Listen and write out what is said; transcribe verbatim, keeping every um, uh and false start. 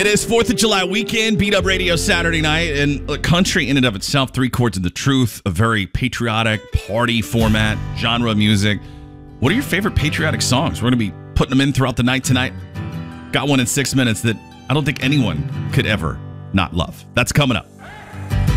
It is fourth of July weekend, Beat Up Radio Saturday night, and uh, country in and of itself, three chords of the truth, a very patriotic party format, genre of music. What are your favorite patriotic songs? We're going to be putting them in throughout the night tonight. Got one in six minutes that I don't think anyone could ever not love. That's coming up.